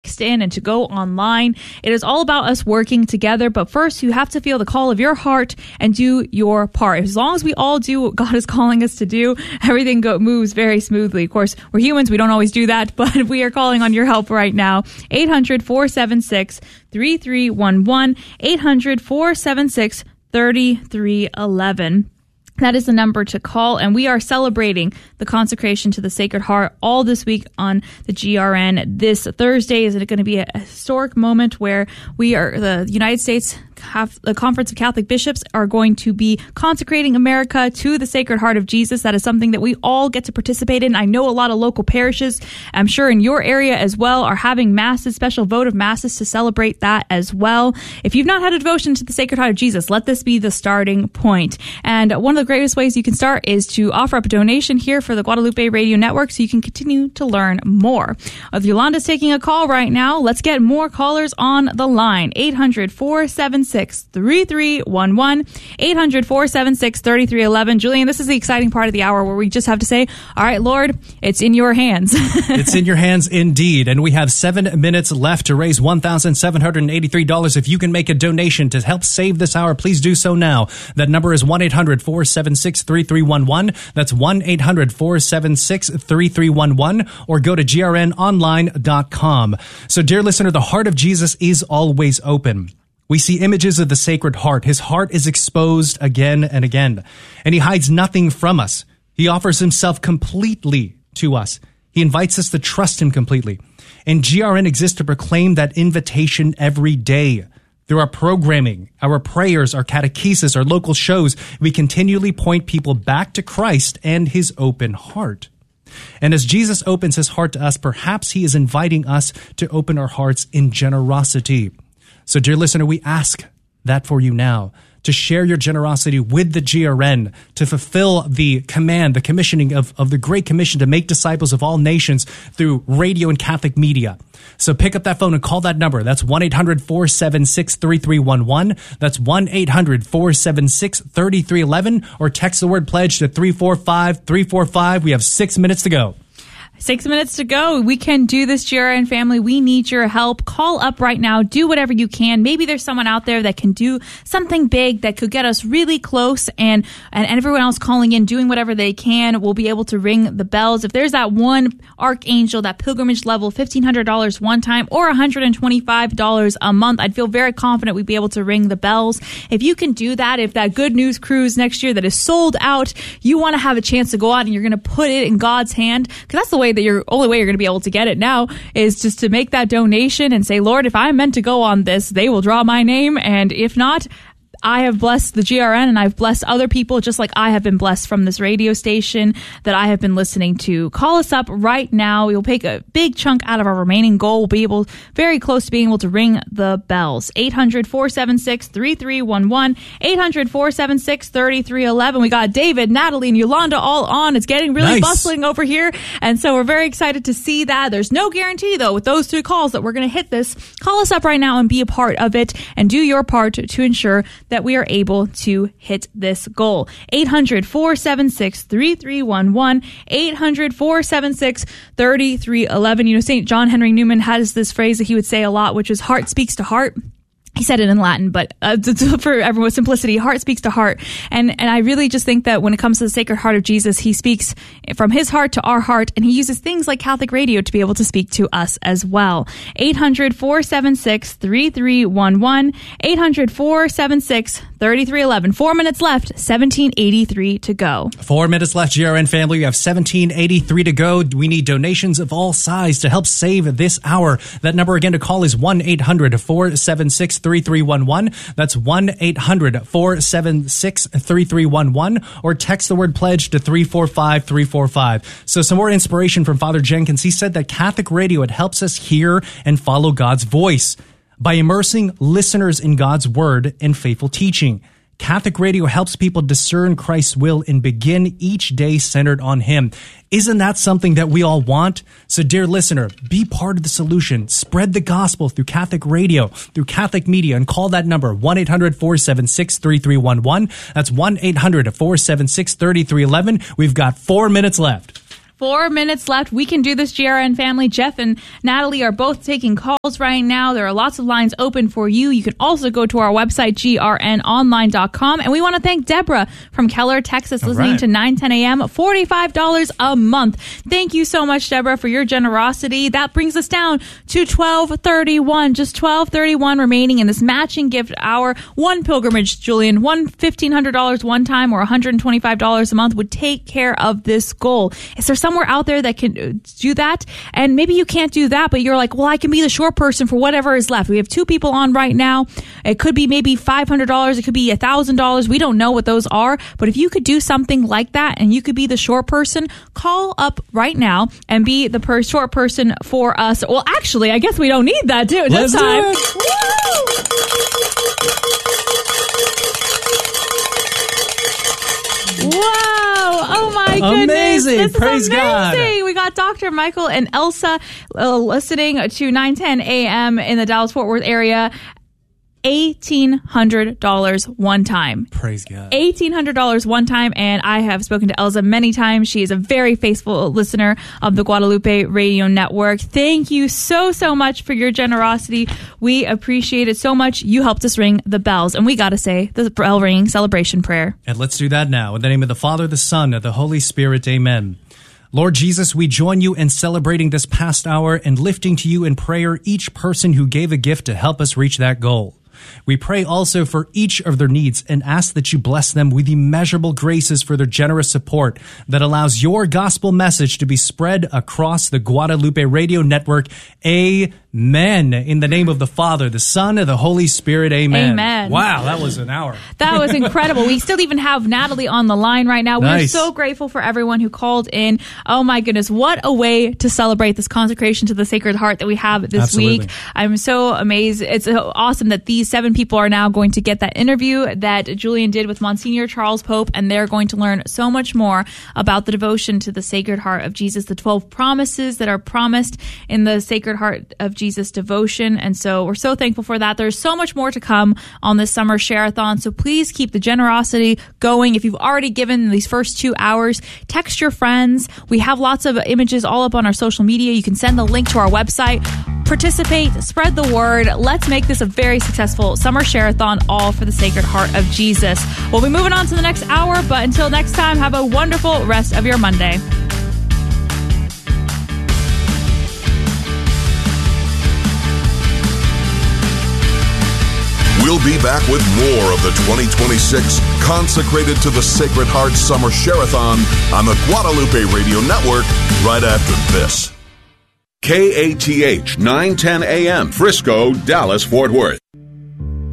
text in and to go online. It is all about us working together. But first, you have to feel the call of your heart and do your part. As long as we all do what God is calling us to do, everything moves very smoothly. Of course, we're humans. We don't always do that, but we are calling on your help right now. 800-476-3311. 800-476-3311. That is the number to call, and we are celebrating the consecration to the Sacred Heart all this week on the GRN. This Thursday is going to be a historic moment where the United States the Conference of Catholic Bishops are going to be consecrating America to the Sacred Heart of Jesus. That is something that we all get to participate in. I know a lot of local parishes, I'm sure in your area as well, are having masses, special votive masses to celebrate that as well. If you've not had a devotion to the Sacred Heart of Jesus, let this be the starting point. And one of the greatest ways you can start is to offer up a donation here for the Guadalupe Radio Network so you can continue to learn more. Yolanda's taking a call right now. Let's get more callers on the line. 800-476-3311. 800-476-3311. Julian, this is the exciting part of the hour where we just have to say, all right, Lord, it's in your hands. It's in your hands indeed. And we have 7 minutes left to raise $1,783. If you can make a donation to help save this hour, please do so now. That number is 1-800-476-3311. That's 1-800-476-3311, or go to grnonline.com. So, dear listener, the heart of Jesus is always open. We see images of the Sacred Heart. His heart is exposed again and again, and he hides nothing from us. He offers himself completely to us. He invites us to trust him completely. And GRN exists to proclaim that invitation every day. Through our programming, our prayers, our catechesis, our local shows, we continually point people back to Christ and his open heart. And as Jesus opens his heart to us, perhaps he is inviting us to open our hearts in generosity. So, dear listener, we ask that for you now, to share your generosity with the GRN, to fulfill the command, the commissioning of the Great Commission to make disciples of all nations through radio and Catholic media. So pick up that phone and call that number. That's 1-800-476-3311. That's 1-800-476-3311. Or text the word pledge to 345-345. We have 6 minutes to go. 6 minutes to go. We can do this, GRN family. We need your help. Call up right now. Do whatever you can. Maybe there's someone out there that can do something big that could get us really close, and everyone else calling in, doing whatever they can, will be able to ring the bells. If there's that one archangel, that pilgrimage level, $1,500 one time or $125 a month, I'd feel very confident we'd be able to ring the bells. If you can do that, if that Good News Cruise next year that is sold out, you want to have a chance to go out and you're going to put it in God's hand, because that's the way that only way you're going to be able to get it now is just to make that donation and say, Lord, if I'm meant to go on this, they will draw my name. And if not, I have blessed the GRN and I've blessed other people just like I have been blessed from this radio station that I have been listening to. Call us up right now. We will take a big chunk out of our remaining goal. We'll be very close to being able to ring the bells. 800-476-3311. 800-476-3311. We got David, Natalie, and Yolanda all on. It's getting really bustling over here. And so we're very excited to see that. There's no guarantee, though, with those 2 calls that we're going to hit this. Call us up right now and be a part of it and do your part to ensure that we are able to hit this goal. 800-476-3311. 800-476-3311. You know, St. John Henry Newman has this phrase that he would say a lot, which is heart speaks to heart. He said it in Latin, but for everyone's simplicity, heart speaks to heart. And I really just think that when it comes to the Sacred Heart of Jesus, he speaks from his heart to our heart, and he uses things like Catholic radio to be able to speak to us as well. 800-476-3311. 800-476-3311. 4 minutes left, 1783 to go. 4 minutes left, GRN family. We have 1783 to go. We need donations of all size to help save this hour. That number again to call is 1-800-476-3311. That's 1-800-476-3311, or text the word pledge to 345-345. So some more inspiration from Father Jenkins. He said that Catholic radio, it helps us hear and follow God's voice by immersing listeners in God's word and faithful teaching. Catholic radio helps people discern Christ's will and begin each day centered on him. Isn't that something that we all want? So, dear listener, be part of the solution. Spread the gospel through Catholic radio, through Catholic media, and call that number, 1-800-476-3311. That's 1-800-476-3311. We've got 4 minutes left. 4 minutes left. We can do this, GRN family. Jeff and Natalie are both taking calls right now. There are lots of lines open for you. You can also go to our website, grnonline.com. And we want to thank Deborah from Keller, Texas, listening to 910 a.m. $45 a month. Thank you so much, Deborah, for your generosity. That brings us down to $12.31. Just $12.31 remaining in this matching gift hour. One pilgrimage, Julian, $1,500 one time or $125 a month would take care of this goal. Is there somewhere out there that can do that? And maybe you can't do that, but you're like, well, I can be the short person for whatever is left. We have 2 people on right now. It could be maybe $500. It could be $1,000. We don't know what those are. But if you could do something like that and you could be the short person, call up right now and be the short person for us. Well, actually, I guess we don't need that this time. Wow. Oh my goodness. Amazing. Praise God. We got Dr. Michael and Elsa listening to 910 a.m. in the Dallas-Fort Worth area. $1,800 one time. Praise God. $1,800 one time, and I have spoken to Elsa many times. She is a very faithful listener of the Guadalupe Radio Network. Thank you so much for your generosity. We appreciate it so much. You helped us ring the bells, and we got to say the bell ringing celebration prayer. And let's do that now. In the name of the Father, the Son, and the Holy Spirit, amen. Lord Jesus, we join you in celebrating this past hour and lifting to you in prayer each person who gave a gift to help us reach that goal. We pray also for each of their needs and ask that you bless them with immeasurable graces for their generous support that allows your gospel message to be spread across the Guadalupe Radio Network. Amen. In the name of the Father, the Son, and the Holy Spirit. Amen. Amen. Wow, that was an hour. That was incredible. We still even have Natalie on the line right now. Nice. We're so grateful for everyone who called in. Oh my goodness, what a way to celebrate this consecration to the Sacred Heart that we have this week. I'm so amazed. It's awesome that these 7 people are now going to get that interview that Julian did with Monsignor Charles Pope, and they're going to learn so much more about the devotion to the Sacred Heart of Jesus, the 12 promises that are promised in the Sacred Heart of Jesus devotion. And so we're so thankful for that. There's so much more to come on this summer share-a-thon, so please keep the generosity going. If you've already given these first 2 hours, text your friends. We have lots of images all up on our social media. You can send the link to our website. Participate, spread the word. Let's make this a very successful summer share-a-thon, all for the Sacred Heart of Jesus. We'll be moving on to the next hour, but until next time, have a wonderful rest of your Monday. We'll be back with more of the 2026 Consecrated to the Sacred Heart Summer Share-a-thon on the Guadalupe Radio Network right after this. KATH 910 AM, Frisco, Dallas, Fort Worth.